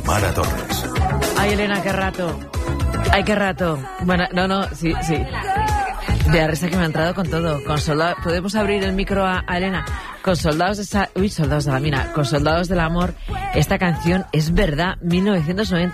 Mara Torres. Ay, Elena, qué rato. Ay, qué rato. Bueno, no, sí. De la risa que me ha entrado con todo. Con soldados. ¿Podemos abrir el micro a Elena? Con soldados de Soldados de la Mina. Con Soldados del Amor. Esta canción es verdad, 1990.